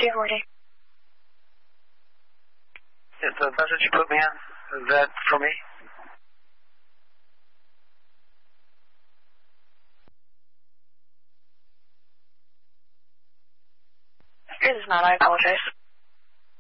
240. Is the message you put me in, is that for me? Yours is not, I apologize.